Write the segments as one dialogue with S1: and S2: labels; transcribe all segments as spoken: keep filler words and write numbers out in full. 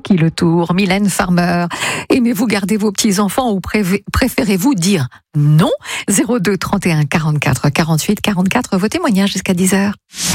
S1: ski le Tour. Mylène Farmer, aimez-vous garder vos petits-enfants ou préférez-vous dire non? zéro deux trente et un quarante-quatre quarante-huit quarante-quatre, vos témoignages jusqu'à dix heures.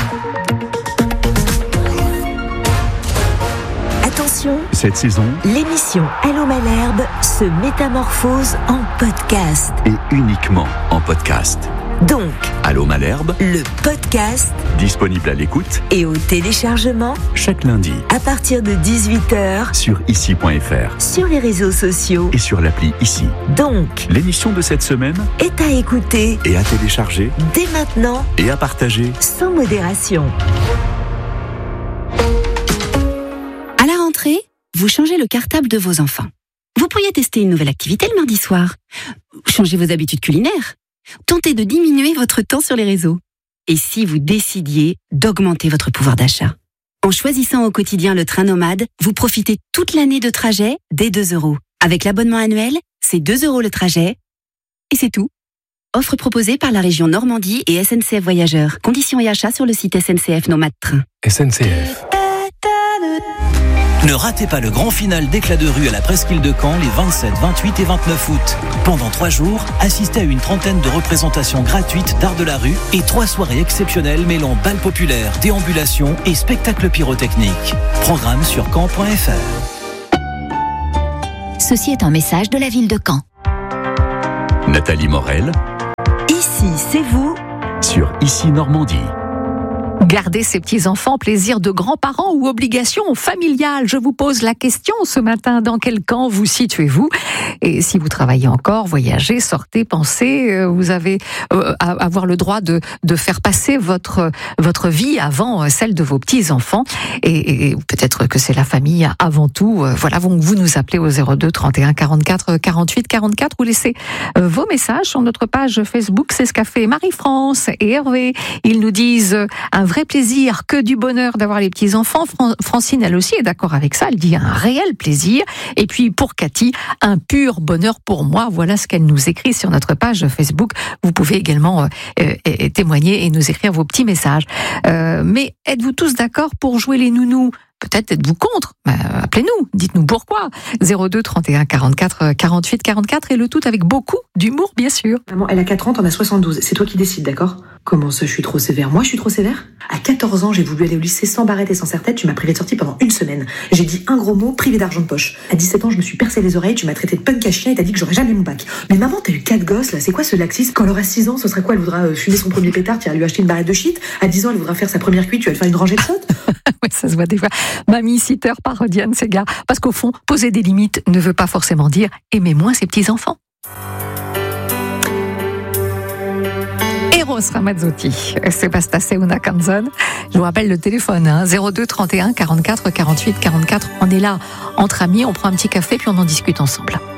S2: Attention,
S3: cette saison,
S2: l'émission Allô Malherbe se métamorphose en podcast.
S3: Et uniquement en podcast.
S2: Donc,
S3: Allô Malherbe,
S2: le podcast,
S3: disponible à l'écoute
S2: et au téléchargement
S3: chaque lundi
S2: à partir de dix-huit heures
S3: sur ici point f r,
S2: sur les réseaux sociaux
S3: et sur l'appli Ici.
S2: Donc,
S3: l'émission de cette semaine
S2: est à écouter
S3: et à télécharger
S2: dès maintenant
S3: et à partager
S2: sans modération.
S4: À la rentrée, vous changez le cartable de vos enfants. Vous pourriez tester une nouvelle activité le mardi soir. Changez vos habitudes culinaires. Tentez de diminuer votre temps sur les réseaux. Et si vous décidiez d'augmenter votre pouvoir d'achat? En choisissant au quotidien le train nomade, vous profitez toute l'année de trajet dès deux euros. Avec l'abonnement annuel, c'est deux euros le trajet. Et c'est tout. Offre proposée par la région Normandie et S N C F Voyageurs. Conditions et achats sur le site S N C F Nomade Train.
S5: S N C F.
S6: Ne ratez pas le grand final d'éclat de rue à la Presqu'île de Caen les vingt-sept, vingt-huit et vingt-neuf août. Pendant trois jours, assistez à une trentaine de représentations gratuites d'art de la rue et trois soirées exceptionnelles mêlant bal populaire, déambulation et spectacles pyrotechniques. Programme sur caen point f r.
S7: Ceci est un message de la ville de Caen.
S3: Nathalie Morel,
S2: Ici, c'est vous
S3: sur Ici Normandie.
S1: Garder ses petits-enfants, plaisir de grands-parents ou obligation familiale? Je vous pose la question ce matin. Dans quel camp vous situez-vous? Et si vous travaillez encore, voyagez, sortez, pensez, vous avez euh, à avoir le droit de, de faire passer votre, votre vie avant celle de vos petits-enfants. Et, et peut-être que c'est la famille avant tout. Voilà, vous, vous nous appelez au zéro deux trente et un quarante-quatre quarante-huit quarante-quatre ou laissez euh, vos messages sur notre page Facebook. C'est ce qu'a fait Marie-France et Hervé. Ils nous disent un vrai plaisir, que du bonheur d'avoir les petits-enfants. Fran- Francine, elle aussi, est d'accord avec ça. Elle dit un réel plaisir. Et puis, pour Cathy, un pur bonheur pour moi. Voilà ce qu'elle nous écrit sur notre page Facebook. Vous pouvez également euh, euh, témoigner et nous écrire vos petits messages. Euh, mais êtes-vous tous d'accord pour jouer les nounous? Peut-être êtes-vous contre? Ben, appelez-nous, dites-nous pourquoi. zéro deux trente et un quarante-quatre quarante-huit quarante-quatre et le tout avec beaucoup d'humour, bien sûr.
S8: Maman, elle a quatre ans, t'en as soixante-douze. C'est toi qui décides, d'accord? Comment ça, je suis trop sévère? Moi, je suis trop sévère? À quatorze ans, j'ai voulu aller au lycée sans barrette et sans serre-tête. Tu m'as privé de sortie pendant une semaine. J'ai dit un gros mot, privé d'argent de poche. À dix-sept ans, je me suis percé les oreilles. Tu m'as traité de punk à chien et t'as dit que j'aurais jamais mon bac. Mais maman, t'as eu quatre gosses, là. C'est quoi ce laxisme? Quand elle aura six ans, ce serait quoi? Elle voudra fumer son premier pétard, tu vas lui acheter une barrette de shit. À dix ans, elle voudra faire sa première cuite, tu vas lui faire une rangée de sautes.
S1: Oui, ça se voit des fois. Mamie sitter par Diane Segar. Parce qu'au fond, poser des limites ne veut pas forcément dire aimer moins ses petits-enfants. Eros Ramazzotti, Sebasta Seuna Canzone. Je vous rappelle le téléphone, hein, zéro deux trente et un quarante-quatre quarante-huit quarante-quatre. On est là entre amis, on prend un petit café puis on en discute ensemble.